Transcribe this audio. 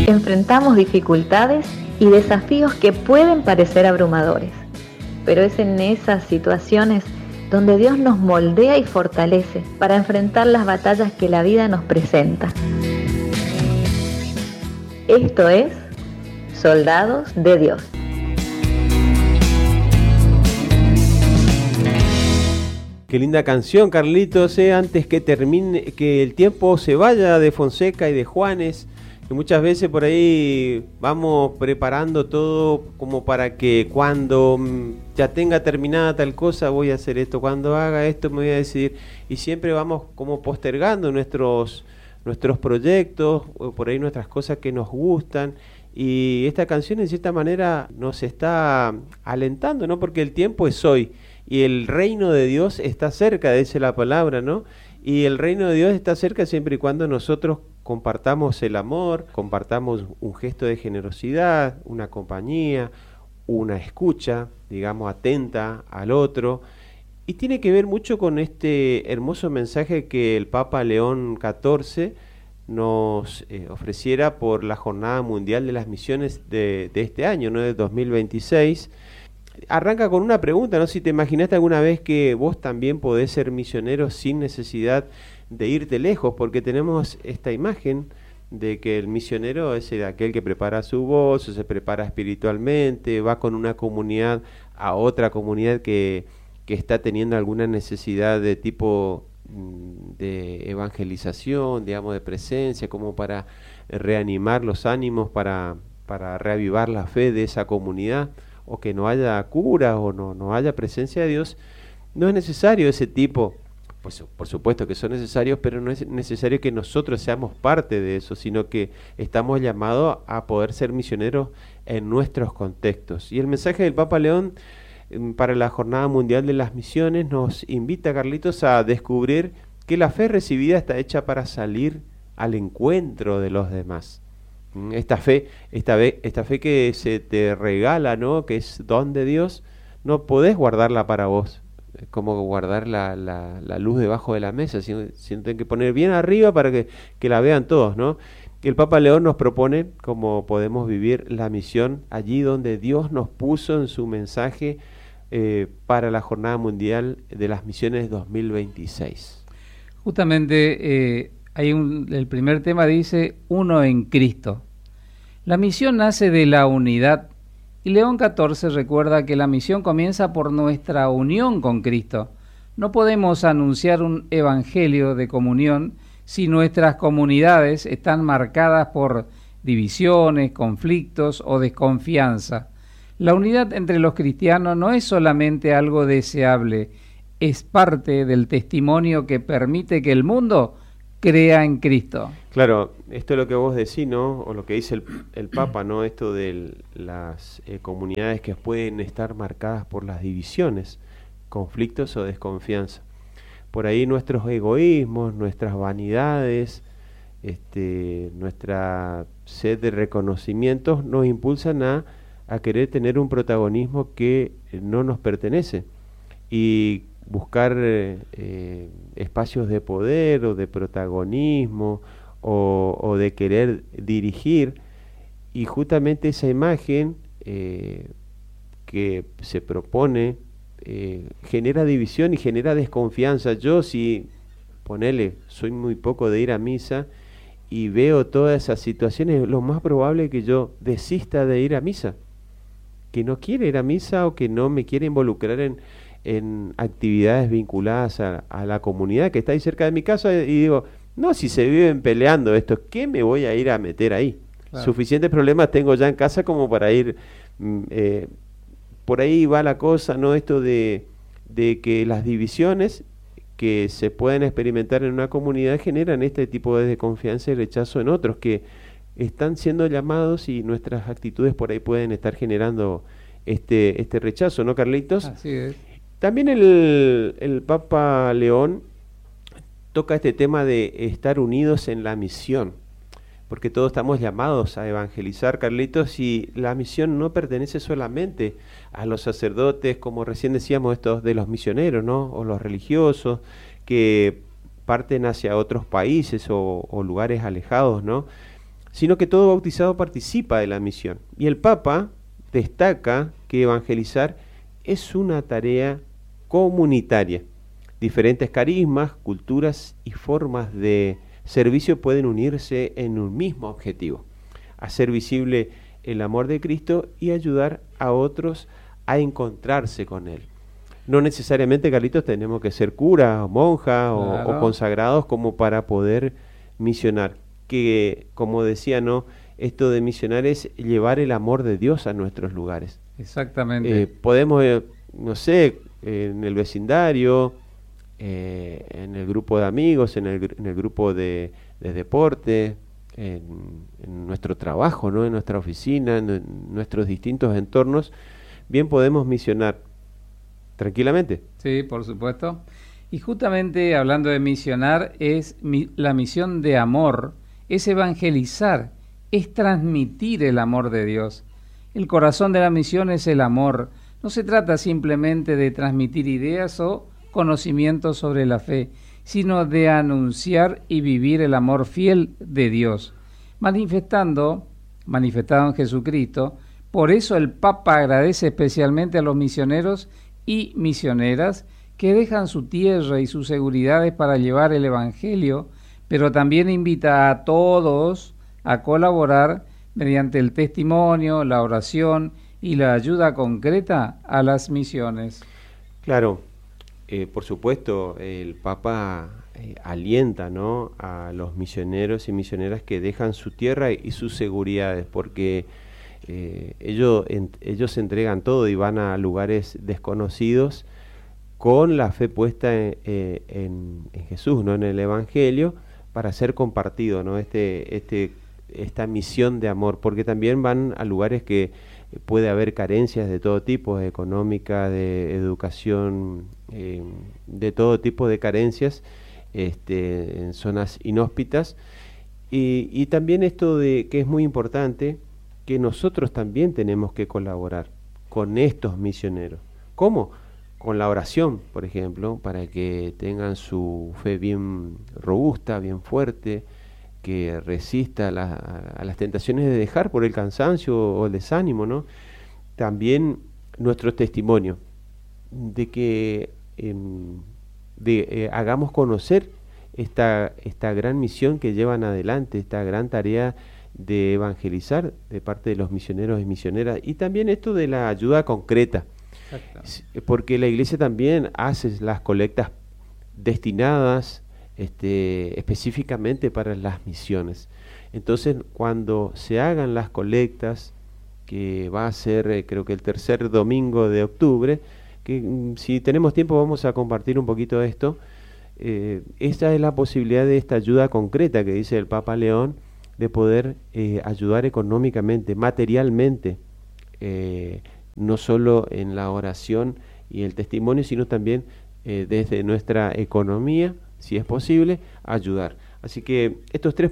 enfrentamos dificultades y desafíos que pueden parecer abrumadores, pero es en esas situaciones donde Dios nos moldea y fortalece para enfrentar las batallas que la vida nos presenta. Esto es Soldados de Dios. Qué linda canción, Carlitos, antes que termine, que el tiempo se vaya, de Fonseca y de Juanes, que muchas veces por ahí vamos preparando todo como para que cuando ya tenga terminada tal cosa voy a hacer esto, cuando haga esto me voy a decidir, y siempre vamos como postergando nuestros proyectos, o por ahí nuestras cosas que nos gustan, y esta canción en cierta manera nos está alentando, ¿no? Porque el tiempo es hoy. Y el reino de Dios está cerca, dice la palabra, ¿no? Y el reino de Dios está cerca siempre y cuando nosotros compartamos el amor, compartamos un gesto de generosidad, una compañía, una escucha, digamos, atenta al otro. Y tiene que ver mucho con este hermoso mensaje que el Papa León XIV nos ofreciera por la Jornada Mundial de las Misiones de este año, ¿no? De 2026. Arranca con una pregunta, ¿no? Si te imaginaste alguna vez que vos también podés ser misionero sin necesidad de irte lejos, porque tenemos esta imagen de que el misionero es aquel que prepara su voz, se prepara espiritualmente, va con una comunidad a otra comunidad que está teniendo alguna necesidad de tipo de evangelización, digamos, de presencia, como para reanimar los ánimos, para reavivar la fe de esa comunidad, o que no haya cura o no haya presencia de Dios. No es necesario ese tipo, pues por supuesto que son necesarios, pero no es necesario que nosotros seamos parte de eso, sino que estamos llamados a poder ser misioneros en nuestros contextos. Y el mensaje del Papa León para la Jornada Mundial de las Misiones nos invita, Carlitos, a descubrir que la fe recibida está hecha para salir al encuentro de los demás. Esta fe que se te regala, ¿no? Que es don de Dios, no podés guardarla para vos, es como guardar la luz debajo de la mesa, sino tienen que poner bien arriba para que la vean todos, ¿no? El Papa León nos propone cómo podemos vivir la misión allí donde Dios nos puso en su mensaje para la Jornada Mundial de las Misiones 2026. Justamente el primer tema dice uno en Cristo. La misión nace de la unidad y León XIV recuerda que la misión comienza por nuestra unión con Cristo. No podemos anunciar un evangelio de comunión si nuestras comunidades están marcadas por divisiones, conflictos o desconfianza. La unidad entre los cristianos no es solamente algo deseable, es parte del testimonio que permite que el mundo crea en Cristo. Claro, esto es lo que vos decís, ¿no? O lo que dice el Papa, ¿no? Esto de las comunidades que pueden estar marcadas por las divisiones, conflictos o desconfianza. Por ahí nuestros egoísmos, nuestras vanidades, nuestra sed de reconocimientos nos impulsan a querer tener un protagonismo que no nos pertenece y buscar espacios de poder o de protagonismo o de querer dirigir, y justamente esa imagen que se propone genera división y genera desconfianza. Yo, si soy muy poco de ir a misa y veo todas esas situaciones, lo más probable es que yo desista de ir a misa, que no quiere ir a misa o que no me quiere involucrar en actividades vinculadas a la comunidad que está ahí cerca de mi casa, y digo, no, si se viven peleando esto, ¿qué me voy a ir a meter ahí? Claro. Suficientes problemas tengo ya en casa como para ir, por ahí va la cosa, ¿no? Esto de que las divisiones que se pueden experimentar en una comunidad generan este tipo de desconfianza y rechazo en otros que están siendo llamados, y nuestras actitudes por ahí pueden estar generando este rechazo, ¿no, Carlitos? Así es. También el Papa León toca este tema de estar unidos en la misión, porque todos estamos llamados a evangelizar, Carlitos, y la misión no pertenece solamente a los sacerdotes, como recién decíamos, estos de los misioneros, ¿no? O los religiosos que parten hacia otros países o lugares alejados, ¿no? sino que todo bautizado participa de la misión. Y el Papa destaca que evangelizar es una tarea comunitaria. Diferentes carismas, culturas y formas de servicio pueden unirse en un mismo objetivo: hacer visible el amor de Cristo y ayudar a otros a encontrarse con Él. No necesariamente, Carlitos, tenemos que ser curas, monjas o consagrados como para poder misionar. Que, como decía, ¿no?, esto de misionar es llevar el amor de Dios a nuestros lugares. Exactamente. Podemos, no sé, en el vecindario, en el grupo de amigos, en el grupo de deporte, en nuestro trabajo, ¿no?, en nuestra oficina, en nuestros distintos entornos, bien podemos misionar tranquilamente. Sí, por supuesto. Y justamente hablando de misionar, es la misión de amor, es evangelizar, es transmitir el amor de Dios. El corazón de la misión es el amor. No se trata simplemente de transmitir ideas o conocimientos sobre la fe, sino de anunciar y vivir el amor fiel de Dios, manifestado en Jesucristo. Por eso el Papa agradece especialmente a los misioneros y misioneras que dejan su tierra y sus seguridades para llevar el Evangelio, pero también invita a todos a colaborar mediante el testimonio, la oración y la ayuda concreta a las misiones. Claro, por supuesto, el Papa alienta, ¿no?, a los misioneros y misioneras que dejan su tierra y sus seguridades, porque ellos entregan todo y van a lugares desconocidos con la fe puesta en Jesús, ¿no?, en el Evangelio, para ser compartido, ¿no?, esta misión de amor, porque también van a lugares que puede haber carencias de todo tipo, económica, de educación, de todo tipo de carencias, en zonas inhóspitas, y también esto de que es muy importante, que nosotros también tenemos que colaborar con estos misioneros. ¿Cómo? Con la oración, por ejemplo, para que tengan su fe bien robusta, bien fuerte, que resista a las tentaciones de dejar por el cansancio o el desánimo, ¿no? También nuestro testimonio, de que hagamos conocer esta gran misión que llevan adelante, esta gran tarea de evangelizar de parte de los misioneros y misioneras, y también esto de la ayuda concreta, porque la Iglesia también hace las colectas destinadas específicamente para las misiones. Entonces, cuando se hagan las colectas, que va a ser creo que el tercer domingo de octubre, que si tenemos tiempo vamos a compartir un poquito de esto, esta es la posibilidad de esta ayuda concreta que dice el Papa León, de poder ayudar económicamente, materialmente, no solo en la oración y el testimonio, sino también desde nuestra economía, si es posible, ayudar. Así que estos tres